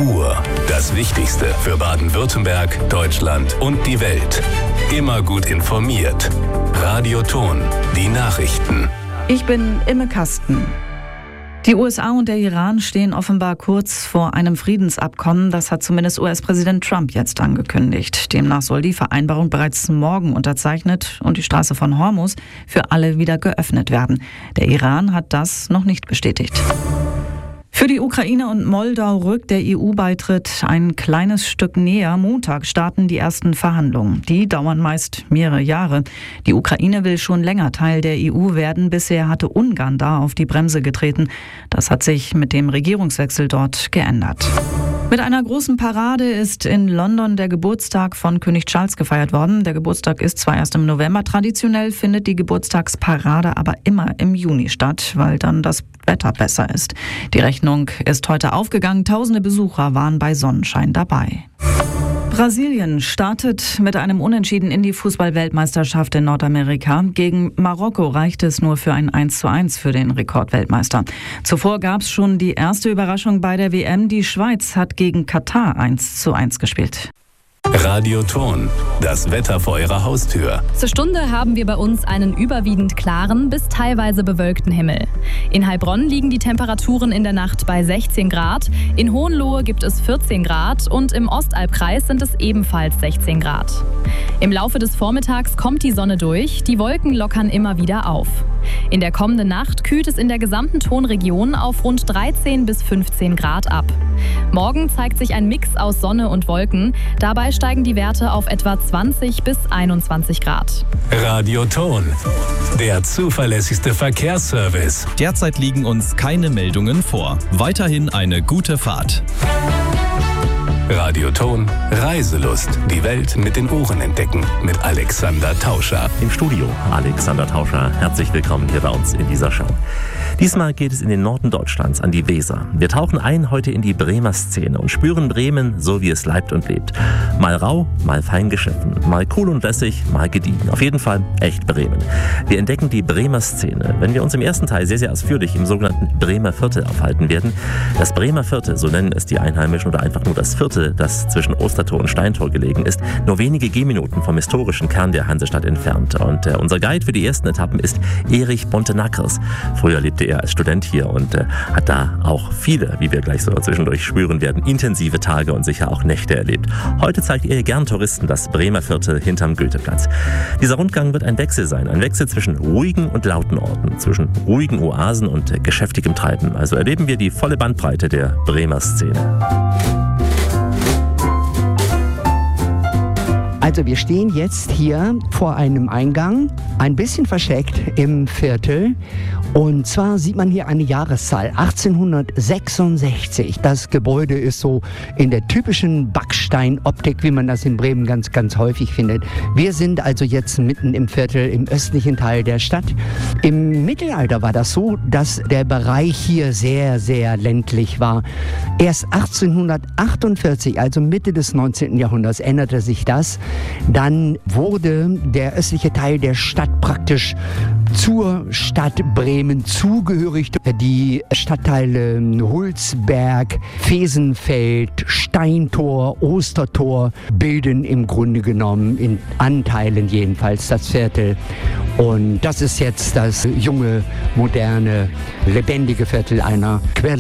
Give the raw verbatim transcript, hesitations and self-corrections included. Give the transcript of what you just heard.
Uhr. Das Wichtigste für Baden-Württemberg, Deutschland und die Welt. Immer gut informiert. Radio Ton, die Nachrichten. Ich bin Imme Kasten. Die U S A und der Iran stehen offenbar kurz vor einem Friedensabkommen. Das hat zumindest U S-Präsident Trump jetzt angekündigt. Demnach soll die Vereinbarung bereits morgen unterzeichnet und die Straße von Hormuz für alle wieder geöffnet werden. Der Iran hat das noch nicht bestätigt. Für die Ukraine und Moldau rückt der E U-Beitritt ein kleines Stück näher. Montag starten die ersten Verhandlungen. Die dauern meist mehrere Jahre. Die Ukraine will schon länger Teil der E U werden. Bisher hatte Ungarn da auf die Bremse getreten. Das hat sich mit dem Regierungswechsel dort geändert. Mit einer großen Parade ist in London der Geburtstag von König Charles gefeiert worden. Der Geburtstag ist zwar erst im November. Traditionell findet die Geburtstagsparade aber immer im Juni statt, weil dann das Wetter besser ist. Die Rechnung ist heute aufgegangen. Tausende Besucher waren bei Sonnenschein dabei. Brasilien startet mit einem Unentschieden in die Fußball-Weltmeisterschaft in Nordamerika. Gegen Marokko reicht es nur für ein eins zu eins für den Rekordweltmeister. Zuvor gab es schon die erste Überraschung bei der W M. Die Schweiz hat gegen Katar eins zu eins gespielt. Radio Ton, das Wetter vor Ihrer Haustür. Zur Stunde haben wir bei uns einen überwiegend klaren bis teilweise bewölkten Himmel. In Heilbronn liegen die Temperaturen in der Nacht bei sechzehn Grad, in Hohenlohe gibt es vierzehn Grad und im Ostalbkreis sind es ebenfalls sechzehn Grad. Im Laufe des Vormittags kommt die Sonne durch, die Wolken lockern immer wieder auf. In der kommenden Nacht kühlt es in der gesamten Tonregion auf rund dreizehn bis fünfzehn Grad ab. Morgen zeigt sich ein Mix aus Sonne und Wolken. Dabei steigen die Werte auf etwa zwanzig bis einundzwanzig Grad. Radio Ton, der zuverlässigste Verkehrsservice. Derzeit liegen uns keine Meldungen vor. Weiterhin eine gute Fahrt. Radio Ton, Reiselust. Die Welt mit den Ohren entdecken. Mit Alexander Tauscher. Im Studio Alexander Tauscher. Herzlich willkommen hier bei uns in dieser Show. Diesmal geht es in den Norden Deutschlands, an die Weser. Wir tauchen ein heute in die Bremer Szene und spüren Bremen, so wie es leibt und lebt. Mal rau, mal fein geschliffen, mal cool und lässig, mal gediegen. Auf jeden Fall echt Bremen. Wir entdecken die Bremer Szene, wenn wir uns im ersten Teil sehr, sehr ausführlich im sogenannten Bremer Viertel aufhalten werden. Das Bremer Viertel, so nennen es die Einheimischen, oder einfach nur das Viertel, das zwischen Ostertor und Steintor gelegen ist, nur wenige Gehminuten vom historischen Kern der Hansestadt entfernt. Und äh, unser Guide für die ersten Etappen ist Erich Bontenackers. Früher lebte er als Student hier und äh, hat da auch viele, wie wir gleich so zwischendurch spüren werden, intensive Tage und sicher auch Nächte erlebt. Heute zeigt er gern Touristen das Bremer Viertel hinterm Goetheplatz. Dieser Rundgang wird ein Wechsel sein, ein Wechsel zwischen ruhigen und lauten Orten, zwischen ruhigen Oasen und äh, geschäftigem Treiben. Also erleben wir die volle Bandbreite der Bremer Szene. Also wir stehen jetzt hier vor einem Eingang, ein bisschen versteckt im Viertel. Und zwar sieht man hier eine Jahreszahl, achtzehnhundertsechsundsechzig. Das Gebäude ist so in der typischen Backsteinoptik, wie man das in Bremen ganz, ganz häufig findet. Wir sind also jetzt mitten im Viertel, im östlichen Teil der Stadt. Im Mittelalter war das so, dass der Bereich hier sehr, sehr ländlich war. Erst achtzehnhundertachtundvierzig, also Mitte des neunzehnten Jahrhunderts, änderte sich das. Dann wurde der östliche Teil der Stadt praktisch zur Stadt Bremen zugehörig. Die Stadtteile Hulsberg, Fesenfeld, Steintor, Ostertor bilden im Grunde genommen in Anteilen jedenfalls das Viertel. Und das ist jetzt das junge, moderne, lebendige Viertel einer Quelle.